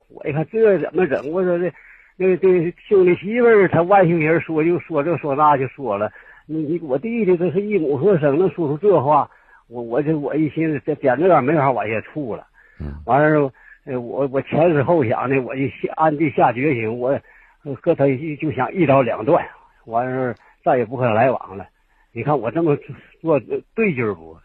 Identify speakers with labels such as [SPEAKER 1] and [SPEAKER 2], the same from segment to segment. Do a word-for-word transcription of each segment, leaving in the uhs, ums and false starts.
[SPEAKER 1] 我一看这怎么整？我说这那个这兄弟媳妇儿，他外姓人说就说这说那就说了，你你我弟弟这是一母说生，能说出这话，我我这我一寻思这简直没法往下处了。
[SPEAKER 2] 嗯，
[SPEAKER 1] 完了，呃，我我前思后想的，我就下暗地下决心，我和他就想一刀两断，完了再也不和他来往了。你看我这么做对劲儿不？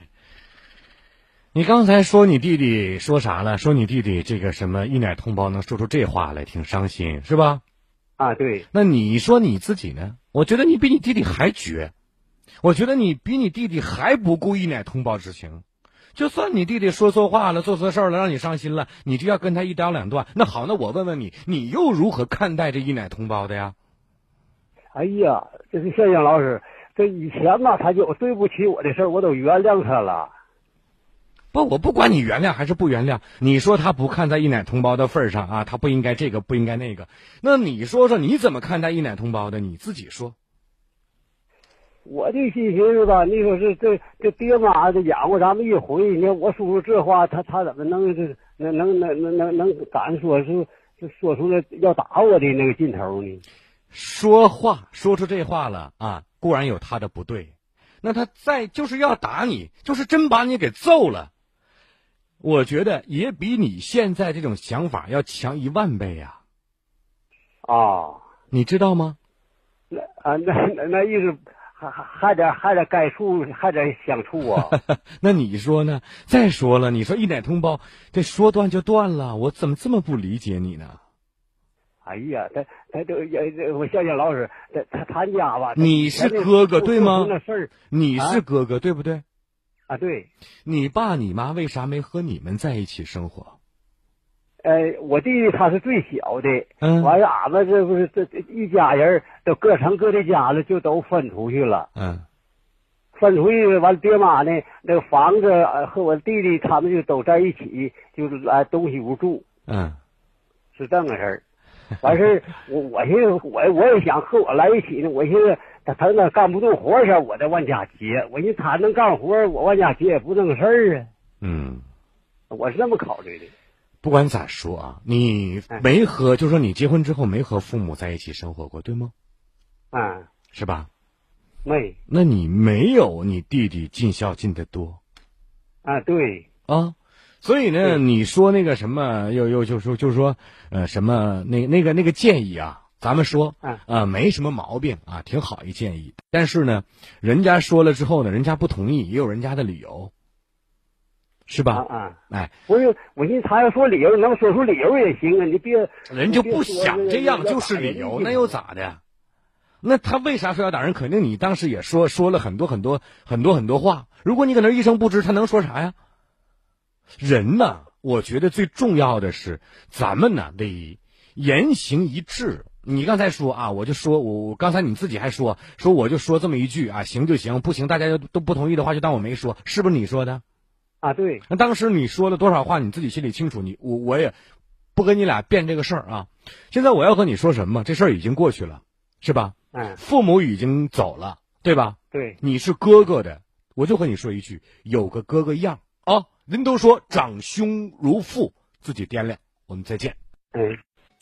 [SPEAKER 2] 你刚才说你弟弟说啥了？说你弟弟这个什么一奶同胞能说出这话来，挺伤心，是吧？
[SPEAKER 1] 啊，对。
[SPEAKER 2] 那你说你自己呢？我觉得你比你弟弟还绝，我觉得你比你弟弟还不顾一奶同胞之情。就算你弟弟说错话了，做错事儿了，让你伤心了，你就要跟他一刀两断。那好，那我问问你，你又如何看待这一奶同胞的呀？
[SPEAKER 1] 哎呀，这是向阳老师，这以前吧，他就对不起我的事儿，我都原谅他了。
[SPEAKER 2] 不，我不管你原谅还是不原谅，你说他不看在一奶同胞的份上啊，他不应该这个不应该那个，那你说说你怎么看待一奶同胞的？你自己说。
[SPEAKER 1] 我的心寻思吧，你说是这这爹妈的养活咱们一回，你看我说出这话，他他怎么能这能能能能能能敢说是就说出了要打我的那个劲头呢？
[SPEAKER 2] 说话说出这话了啊，固然有他的不对，那他再就是要打你，就是真把你给揍了。我觉得也比你现在这种想法要强一万倍呀！
[SPEAKER 1] 啊，
[SPEAKER 2] 你知道吗？
[SPEAKER 1] 那啊，那那那意思还还还得还得该处还得相处啊。
[SPEAKER 2] 那你说呢？再说了，你说一奶同胞这说断就断了，我怎么这么不理解你呢？
[SPEAKER 1] 哎呀，他他这也我想想老师，他他他家吧，
[SPEAKER 2] 你是哥哥对吗？
[SPEAKER 1] 那事儿，
[SPEAKER 2] 你是哥哥对不对？
[SPEAKER 1] 啊，对。
[SPEAKER 2] 你爸你妈为啥没和你们在一起生活？
[SPEAKER 1] 呃，我弟弟他是最小的，
[SPEAKER 2] 嗯，
[SPEAKER 1] 完了俺们这不是这一家人都各成各的家了，就都分出去了。
[SPEAKER 2] 嗯，
[SPEAKER 1] 分出去完了，爹妈呢，那个房子和我弟弟他们就都在一起，就是来东西屋住。
[SPEAKER 2] 嗯，
[SPEAKER 1] 是这么个事儿。完事儿，我我寻思我我也想和我来一起呢，我寻思他他那干不动活去，我再往家接。我寻思他能干活，我往家接也不正个事儿啊。
[SPEAKER 2] 嗯，
[SPEAKER 1] 我是这么考虑的。
[SPEAKER 2] 不管咋说啊，你没和，就说你结婚之后没和父母在一起生活过，对吗？
[SPEAKER 1] 嗯，
[SPEAKER 2] 是吧？
[SPEAKER 1] 没。
[SPEAKER 2] 那你没有你弟弟尽孝尽得多。
[SPEAKER 1] 啊，对。
[SPEAKER 2] 啊。所以呢，你说那个什么，又又就说就是说，呃，什么那那个那个建议啊，咱们说，呃，没什么毛病啊，挺好一建议。但是呢，人家说了之后呢，人家不同意，也有人家的理由，是吧？
[SPEAKER 1] 啊啊，
[SPEAKER 2] 哎，
[SPEAKER 1] 我就我寻思他要说理由，能说出理由也行啊，你别
[SPEAKER 2] 人就不想这样就是理由，那又咋的？那他为啥说要打人？肯定你当时也说说了很多很多很多很多话。如果你搁那一声不吱，他能说啥呀？人呢，我觉得最重要的是咱们呢得言行一致。你刚才说啊，我就说我我刚才你自己还说说我就说这么一句啊，行就行，不行大家都不同意的话就当我没说，是不是你说的？
[SPEAKER 1] 啊，对。
[SPEAKER 2] 那当时你说了多少话，你自己心里清楚。你我我也不跟你俩辩这个事儿啊。现在我要和你说什么，这事儿已经过去了，是吧？
[SPEAKER 1] 嗯。
[SPEAKER 2] 父母已经走了，对吧？
[SPEAKER 1] 对。
[SPEAKER 2] 你是哥哥的，我就和你说一句，有个哥哥样啊。人都说长兄如父，自己掂量。我们再见。
[SPEAKER 1] 嗯。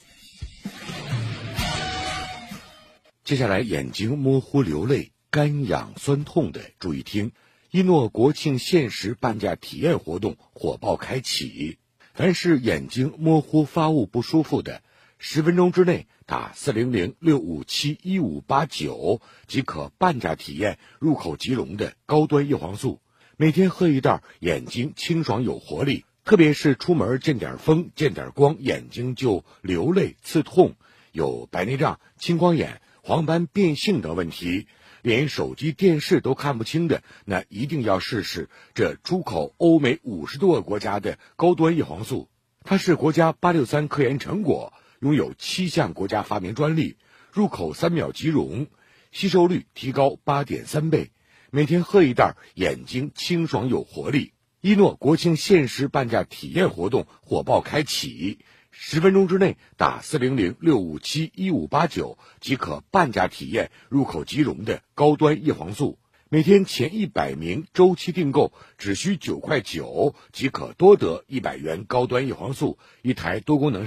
[SPEAKER 3] 接下来眼睛模糊流泪、干痒酸痛的，注意听。一诺国庆限时半价体验活动火爆开启，凡是眼睛模糊发物不舒服的，十分钟之内打四零零六五七一五八九即可半价体验入口即溶的高端叶黄素。每天喝一袋，眼睛清爽有活力。特别是出门见点风、见点光，眼睛就流泪刺痛，有白内障、青光眼、黄斑变性等问题，连手机电视都看不清的，那一定要试试这出口欧美五十多个国家的高端叶黄素。它是国家八六三科研成果，拥有七项国家发明专利，入口三秒即溶，吸收率提高八点三倍。每天喝一袋，眼睛清爽有活力。一诺国庆限时半价体验活动火爆开启，十分钟之内打四零零六五七一五八九即可半价体验入口即溶的高端叶黄素。每天前一百名周期订购只需九块九即可多得一百元高端叶黄素，一台多功能